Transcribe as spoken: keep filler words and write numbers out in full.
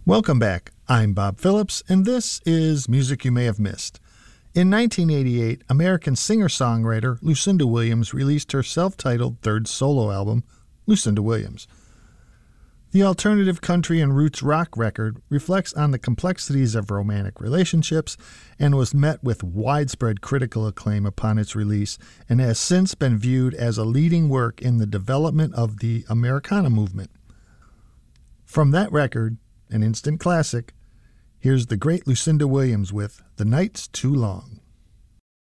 Welcome back. I'm Bob Phillips, and this is Music You May Have Missed. In nineteen eighty-eight, American singer-songwriter Lucinda Williams released her self-titled third solo album, Lucinda Williams. The alternative country and roots rock record reflects on the complexities of romantic relationships and was met with widespread critical acclaim upon its release and has since been viewed as a leading work in the development of the Americana movement. From that record, an instant classic, here's the great Lucinda Williams with The Night's Too Long.